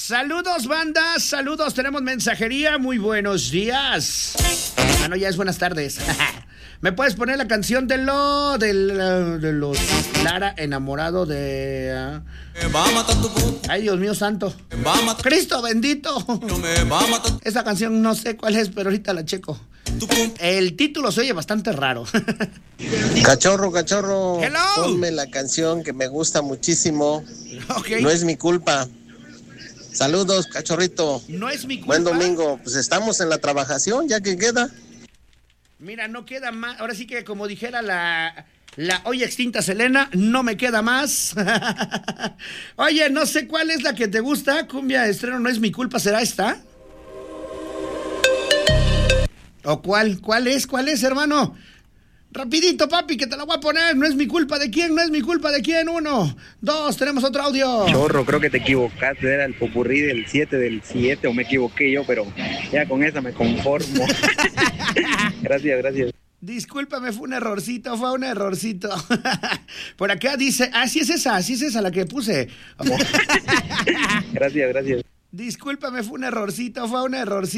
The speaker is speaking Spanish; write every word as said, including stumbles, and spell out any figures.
Saludos, banda, saludos, tenemos mensajería, muy buenos días. Ah, no, ya es buenas tardes. ¿Me puedes poner la canción de lo del, uh, de los Lara enamorado de uh... Ay, Dios mío santo, Cristo bendito? Esa canción no sé cuál es, pero ahorita la checo. El título se oye bastante raro. Cachorro, cachorro, Hello. Ponme la canción que me gusta muchísimo. Okay. No es mi culpa. Saludos, cachorrito. No es mi culpa. Buen domingo. Pues estamos en la trabajación, ya que queda. Mira, no queda más. Ahora sí que como dijera la, la hoy extinta Selena, no me queda más. Oye, no sé cuál es la que te gusta. Cumbia de estreno, no es mi culpa, ¿será esta? ¿O cuál? ¿Cuál es? ¿Cuál es, hermano? Rapidito, papi, que te la voy a poner. No es mi culpa de quién, no es mi culpa de quién. Uno, dos, tenemos otro audio. Chorro, creo que te equivocaste. Era el popurrí del siete del siete, o me equivoqué yo, pero ya con esa me conformo. Gracias, gracias. Discúlpame, fue un errorcito, fue un errorcito. Por acá dice, ah, sí es esa, sí es esa la que puse. Gracias, gracias. Discúlpame, fue un errorcito, fue un errorcito.